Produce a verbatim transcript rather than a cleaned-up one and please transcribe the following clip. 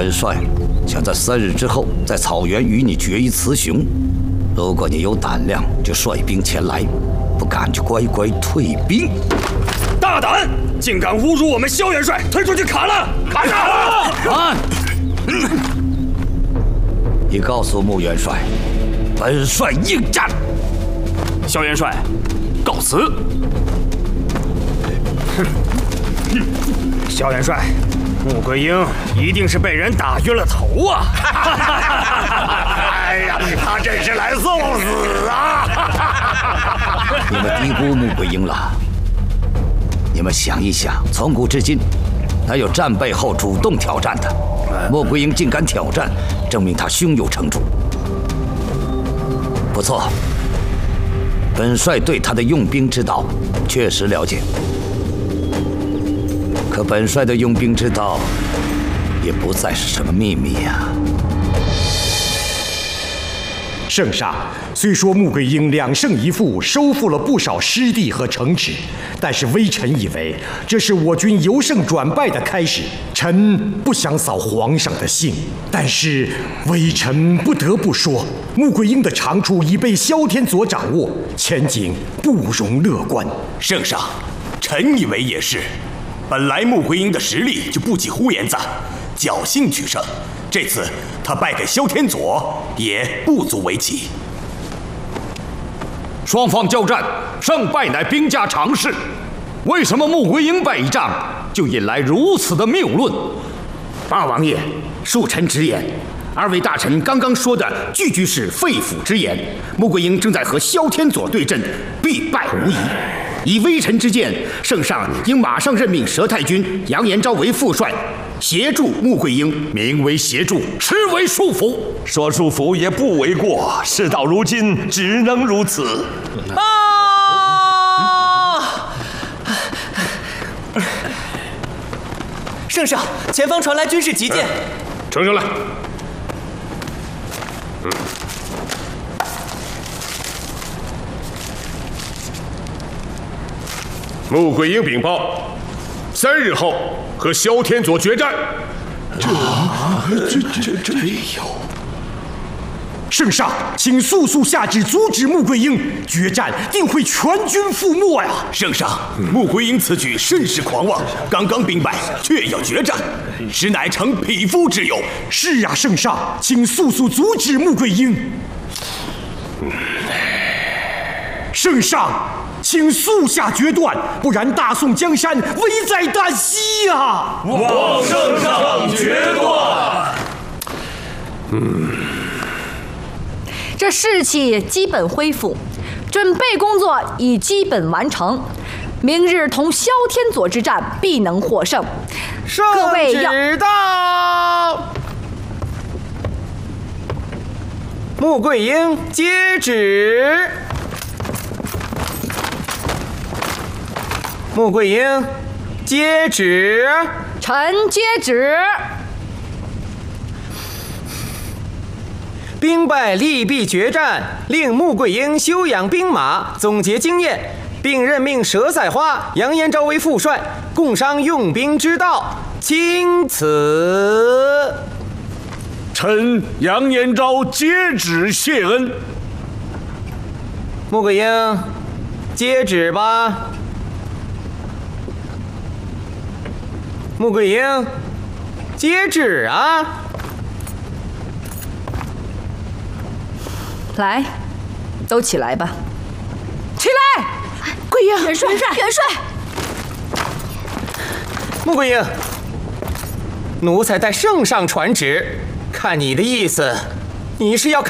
本帅想在三日之后在草原与你决一雌雄。如果你有胆量，就率兵前来；不敢就乖乖退兵。 大胆，竟敢侮辱我们萧元帅！推出去砍了！砍了！ 砍！你告诉穆元帅，本帅应战。 萧元帅，告辞。萧元帅，穆桂英一定是被人打晕了头啊！ 哎呀，他真是来送死啊！ 你们低估穆桂英了。你们想一想，从古至今，哪有战败后主动挑战的？穆桂英竟敢挑战，证明他胸有成竹。不错，本帅对他的用兵之道确实了解。可本帅的用兵之道，也不再是什么秘密呀。 圣上，虽说穆桂英两胜一负，收复了不少失地和城池，但是微臣以为这是我军由胜转败的开始。臣不想扫皇上的兴，但是微臣不得不说，穆桂英的长处已被萧天佐掌握，前景不容乐观。 圣上，臣以为也是。本来穆桂英的实力就不及呼延赞，侥幸取胜。这次他败给萧天佐，也不足为奇。 双方交战，胜败乃兵家常事。为什么穆桂英败一仗，就引来如此的谬论？ 八王爷，恕臣直言，二位大臣刚刚说的句句是肺腑之言。穆桂英正在和萧天佐对阵，必败无疑。以微臣之见，圣上应马上任命佘太君、杨延昭为副帅，协助穆桂英。 名为协助，实为束缚。 说束缚也不为过，事到如今，只能如此。 啊！圣上，前方传来军事急件。 呈上来。嗯。穆桂英禀报，三日后和萧天佐决战。 这这这这没有。圣上，请速速下旨阻止穆桂英决战，定会全军覆没呀！ 圣上，穆桂英此举甚是狂妄，刚刚兵败，却要决战，实乃逞匹夫之勇。 是啊，圣上，请速速阻止穆桂英。圣上，请速下决断，不然大宋江山危在旦夕呀！ 望圣上决断。 嗯。这士气基本恢复，准备工作已基本完成。明日同萧天佐之战必能获胜。各位要知道。穆桂英接旨。穆桂英接旨。 臣接旨。 兵败力必决战，令穆桂英休养兵马，总结经验，并任命佘赛花、杨延昭为副帅，共商用兵之道。钦此。 臣杨延昭接旨谢恩。 穆桂英，接旨吧。穆桂英，接旨啊！ 来，都起来吧！起来！ 桂英， 元帅，元帅，元帅！ 穆桂英，奴才代圣上传旨，看你的意思，你是要